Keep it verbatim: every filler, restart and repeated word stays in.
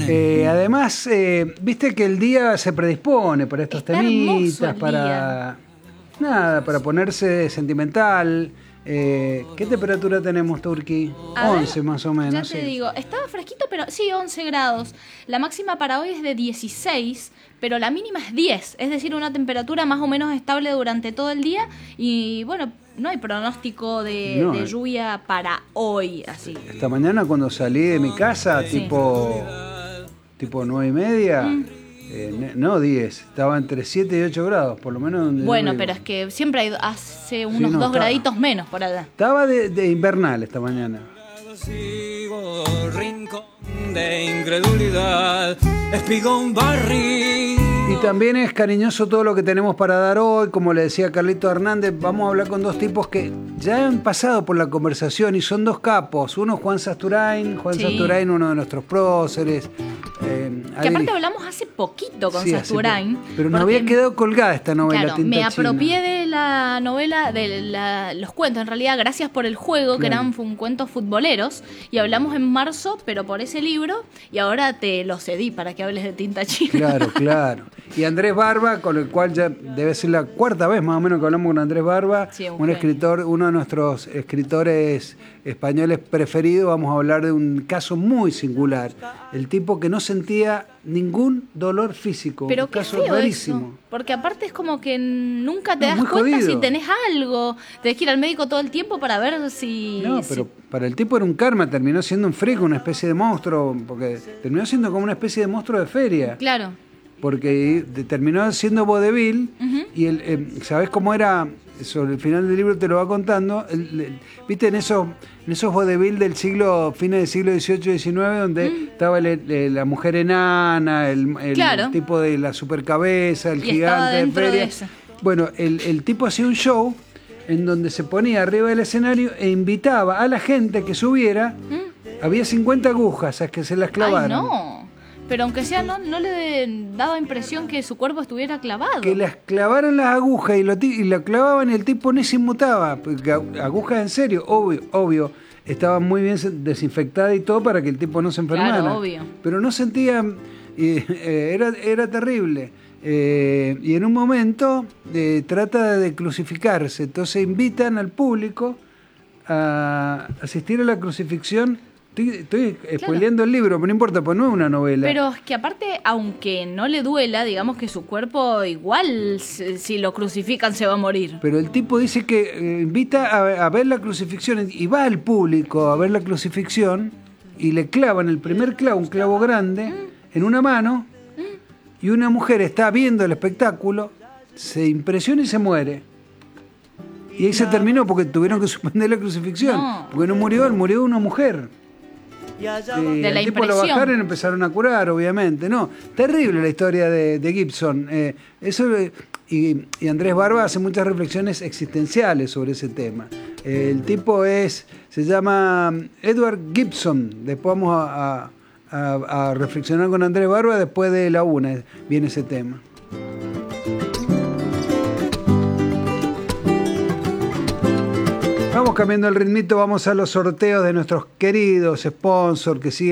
Eh, además, eh, viste que el día se predispone para estos Está temitas, el para día. nada, para ponerse sentimental. Eh, ¿Qué temperatura tenemos, Turqui? A ver, once más o menos. Ya te sí. digo, estaba fresquito, pero sí, once grados. La máxima para hoy es de dieciséis, pero la mínima es diez. Es decir, una temperatura más o menos estable durante todo el día. Y bueno, no hay pronóstico de, No, de eh. lluvia para hoy, así. Esta mañana cuando salí de mi casa, Sí. tipo, tipo nueve y media, Mm. eh, ne- no diez, estaba entre siete y ocho grados, por lo menos donde yo Bueno, vivo. pero es que siempre hay, hace unos no, dos está- graditos menos por allá. Estaba de, de invernal esta mañana. Sigo rincón de incredulidad, espigón barril. Y también es cariñoso todo lo que tenemos para dar hoy, como le decía Carlito Hernández, vamos a hablar con dos tipos que ya han pasado por la conversación y son dos capos. Uno Juan Sasturain, Juan Sí. Sasturain, uno de nuestros próceres. eh, ha Que aparte diri- hablamos hace poquito con Sí, hace Sasturain. poco. Pero nos porque- había quedado colgada esta novela. Claro, Tinta me China. apropié de la novela, de la- los cuentos, en realidad, gracias por el juego, que Claro. eran fun- cuentos futboleros, y hablamos en marzo, pero por ese libro, y ahora te lo cedí para que hables de Tinta China. Claro, claro. Y Andrés Barba, con el cual ya debe ser la cuarta vez más o menos que hablamos con Andrés Barba, Sí, un un genio. escritor, uno de nuestros escritores españoles preferidos. Vamos a hablar de un caso muy singular. El tipo que no sentía ningún dolor físico. Pero un qué caso feo rarísimo. eso, porque aparte es como que nunca te No, das muy cuenta jodido. si tenés algo, tenés que ir al médico todo el tiempo para ver si... No, si- pero para el tipo era un karma, terminó siendo un freak, una especie de monstruo, porque terminó siendo como una especie de monstruo de feria. Claro. Porque de- terminó siendo vodevil. Ujú. Y el, eh, ¿sabés cómo era? Sobre el final del libro te lo va contando. El- el- ¿Viste en esos, en esos vodevil del siglo, fines del siglo dieciocho y diecinueve, donde estaba el- el- la mujer enana, el, el Claro. tipo de la supercabeza, el Y estaba gigante de dentro de feria? eso. Bueno, el, el tipo hacía un show en donde se ponía arriba del escenario e invitaba a la gente que subiera. Había cincuenta agujas a que se las clavaran. Ay, no. Pero aunque sea, no, no le daba impresión que su cuerpo estuviera clavado. Que las clavaran las agujas y lo, ti- y lo clavaban y el tipo ni se inmutaba. Porque agu- agujas en serio, obvio, obvio. Estaba muy bien se- desinfectada y todo para que el tipo no se enfermara. Claro, obvio. Pero no sentía... y, eh, era, era terrible. Eh, y en un momento eh, trata de crucificarse. Entonces invitan al público a asistir a la crucifixión. Estoy, estoy spoileando el libro, pero no importa, pues no es una novela. Pero es que aparte, aunque no le duela, digamos que su cuerpo igual, si si lo crucifican, se va a morir. Pero el tipo dice que eh, invita a, a ver la crucifixión y va al público a ver la crucifixión y le clavan el primer clavo, un clavo grande, en una mano, y una mujer está viendo el espectáculo, se impresiona y se muere. Y ahí se terminó porque tuvieron que suspender la crucifixión. No. Porque no murió él, murió una mujer. Eh, De la el tipo lo impresión. bajaron y empezaron a curar, obviamente. No, terrible la historia de, de Gibson. Eh, eso, eh, y, y Andrés Barba hace muchas reflexiones existenciales sobre ese tema. Eh, el tipo es, se llama Edward Gibson. Después vamos a, a- a- a reflexionar con Andrés Barba después de la una. Viene ese tema. Vamos cambiando el ritmito, vamos a los sorteos de nuestros queridos sponsors que siguen.